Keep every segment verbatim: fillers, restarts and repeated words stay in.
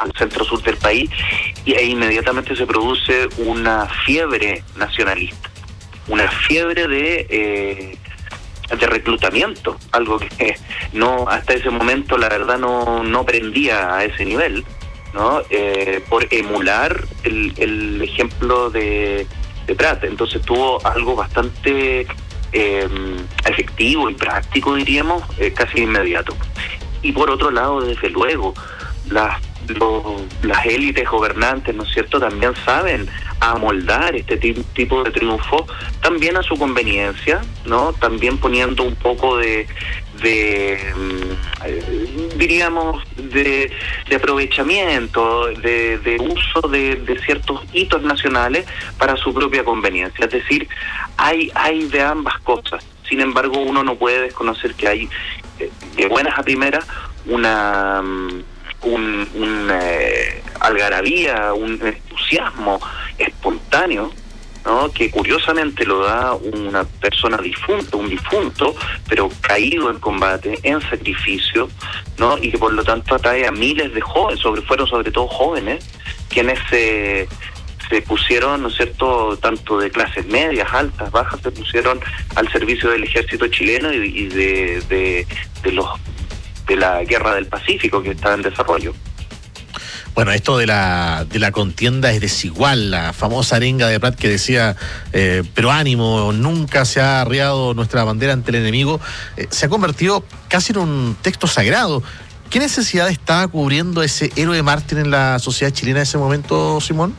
al centro-sur del país, y e inmediatamente se produce una fiebre nacionalista, una fiebre de... Eh, de reclutamiento, algo que no hasta ese momento la verdad no, no prendía a ese nivel, ¿no? Eh, por emular el, el ejemplo de, de Prat. Entonces tuvo algo bastante eh, efectivo y práctico, diríamos, eh, casi inmediato. Y por otro lado, desde luego, las Los, las élites gobernantes, ¿no es cierto?, también saben amoldar este t- tipo de triunfo también a su conveniencia, ¿no? También poniendo un poco de, de eh, diríamos, de, de aprovechamiento, de, de uso de, de ciertos hitos nacionales para su propia conveniencia. Es decir, hay, hay de ambas cosas. Sin embargo, uno no puede desconocer que hay, eh, de buenas a primeras, una... un, un eh, algarabía, un entusiasmo espontáneo, ¿no?, que curiosamente lo da una persona difunta, un difunto, pero caído en combate, en sacrificio, ¿no?, y que por lo tanto atrae a miles de jóvenes, sobre, fueron sobre todo jóvenes, quienes se, se pusieron, ¿no es cierto?, tanto de clases medias, altas, bajas, se pusieron al servicio del ejército chileno y, y de, de, de los de la guerra del Pacífico que está en desarrollo. Bueno, esto de la de la contienda es desigual, la famosa arenga de Prat que decía, eh, pero ánimo, nunca se ha arriado nuestra bandera ante el enemigo, eh, se ha convertido casi en un texto sagrado. ¿Qué necesidad estaba cubriendo ese héroe mártir en la sociedad chilena en ese momento, Simón?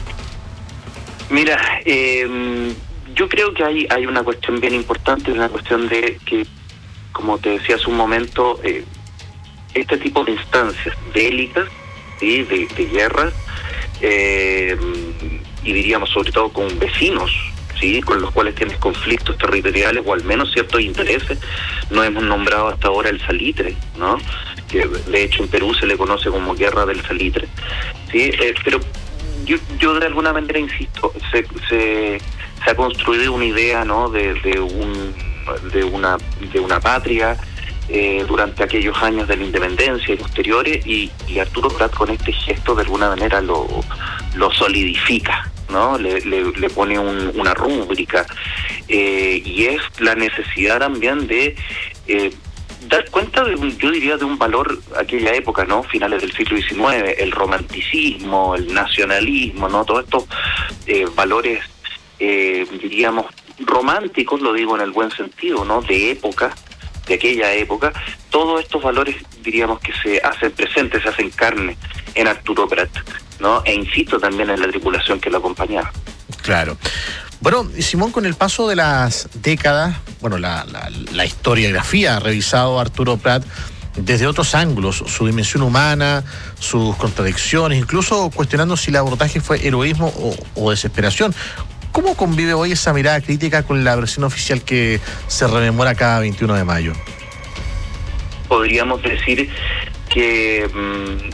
Mira, eh, yo creo que hay, hay una cuestión bien importante, una cuestión de que, como te decía hace un momento, eh, este tipo de instancias bélicas, ¿sí?, de, de guerras, eh, y diríamos sobre todo con vecinos, ¿sí?, con los cuales tienes conflictos territoriales o al menos ciertos intereses. No hemos nombrado hasta ahora el salitre, ¿no?, que de hecho en Perú se le conoce como guerra del salitre, ¿sí? Eh, pero yo, yo de alguna manera insisto, se, se, se ha construido una idea, ¿no?, de, de un de una de una patria eh, durante aquellos años de la independencia y posteriores, y, y Arturo Prat con este gesto de alguna manera lo, lo solidifica, ¿no? Le, le, le pone un, una rúbrica, eh, y es la necesidad también de eh, dar cuenta de un, yo diría, de un valor aquella época, ¿no?, finales del siglo diecinueve, el romanticismo, el nacionalismo, ¿no?, todos estos eh, valores, eh, diríamos, románticos, lo digo en el buen sentido, ¿no?, de época, de aquella época. Todos estos valores, diríamos, que se hacen presentes, se hacen carne en Arturo Prat, ¿no?, e insisto también en la tripulación que lo acompañaba. Claro. Bueno, Simón, con el paso de las décadas, bueno, la, la, la historiografía ha revisado a Arturo Prat desde otros ángulos, su dimensión humana, sus contradicciones, incluso cuestionando si el abordaje fue heroísmo o, o desesperación. ¿Cómo convive hoy esa mirada crítica con la versión oficial que se rememora cada veintiuno de mayo? Podríamos decir que mmm,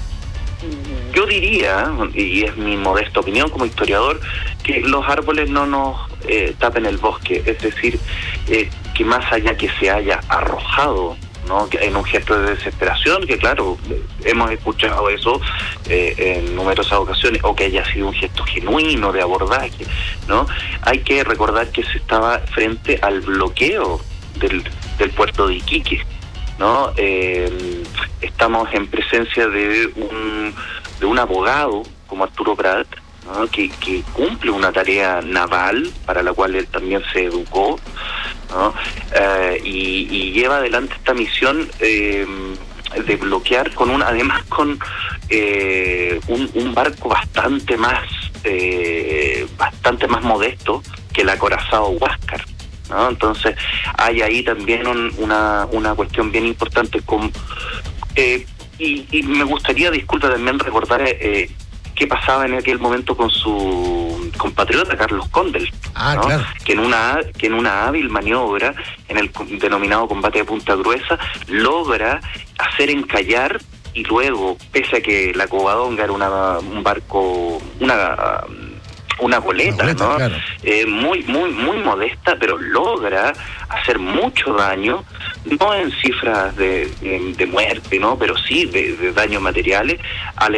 yo diría, y es mi modesta opinión como historiador, que los árboles no nos eh, tapen el bosque, es decir, eh, que más allá que se haya arrojado, ¿no?, en un gesto de desesperación, que claro, hemos escuchado eso eh, en numerosas ocasiones, o que haya sido un gesto genuino de abordaje, ¿no? Hay que recordar que se estaba frente al bloqueo del, del puerto de Iquique, ¿no? Eh, estamos en presencia de un de un abogado como Arturo Prat, ¿no?, que, que cumple una tarea naval para la cual él también se educó, ¿no? Eh, y, y lleva adelante esta misión eh, de bloquear con un, además con eh, un, un barco bastante más eh, bastante más modesto que el acorazado Huáscar, ¿no? Entonces hay ahí también un, una una cuestión bien importante con eh, y, y me gustaría, disculpa, también recordar eh, qué pasaba en aquel momento con su compatriota Carlos Condel, ah, ¿no?, claro. que en una que en una hábil maniobra en el denominado combate de Punta Gruesa logra hacer encallar, y luego, pese a que la Covadonga era una, un barco, una una goleta, una goleta, ¿no?, claro, eh, muy muy muy modesta, pero logra hacer mucho daño, no en cifras de, de, de muerte, ¿no?, pero sí de, de daños materiales, al